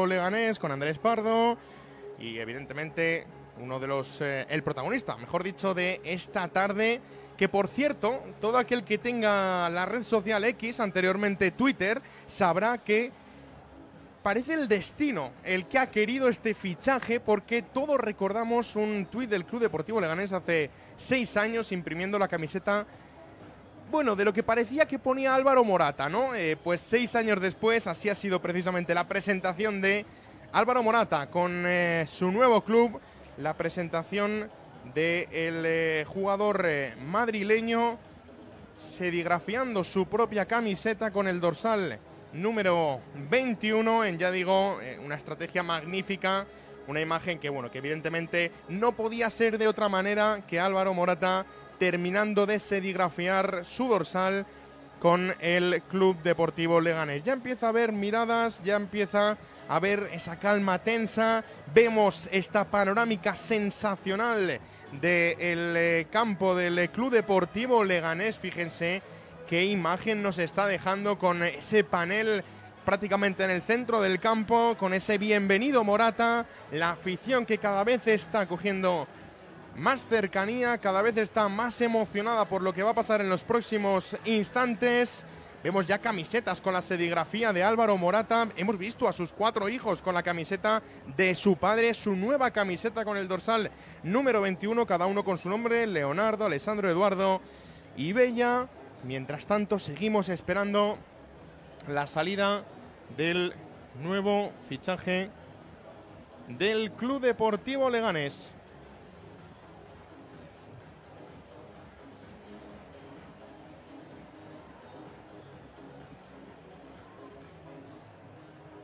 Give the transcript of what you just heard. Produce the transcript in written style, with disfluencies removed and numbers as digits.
Deportivo Leganés con Andrés Pardo y evidentemente uno de los, el protagonista, mejor dicho, de esta tarde, que por cierto, todo aquel que tenga la red social X, anteriormente Twitter, sabrá que parece el destino el que ha querido este fichaje, porque todos recordamos un tuit del Club Deportivo Leganés hace 6 años imprimiendo la camiseta, bueno, de lo que parecía que ponía Álvaro Morata, ¿no? Pues 6 años después, así ha sido precisamente la presentación de Álvaro Morata con su nuevo club, la presentación del jugador madrileño, serigrafiando su propia camiseta con el dorsal número 21, en, ya digo, una estrategia magnífica, una imagen que, bueno, que evidentemente no podía ser de otra manera que Álvaro Morata terminando de serigrafiar su dorsal con el Club Deportivo Leganés. Ya empieza a haber miradas, ya empieza a ver esa calma tensa, vemos esta panorámica sensacional del campo del Club Deportivo Leganés. Fíjense qué imagen nos está dejando con ese panel prácticamente en el centro del campo, con ese bienvenido Morata, la afición que cada vez está cogiendo más cercanía, cada vez está más emocionada por lo que va a pasar en los próximos instantes. Vemos ya camisetas con la serigrafía de Álvaro Morata. Hemos visto a sus 4 hijos con la camiseta de su padre, su nueva camiseta con el dorsal número 21, cada uno con su nombre, Leonardo, Alessandro, Eduardo y Bella. Mientras tanto, seguimos esperando la salida del nuevo fichaje del Club Deportivo Leganés.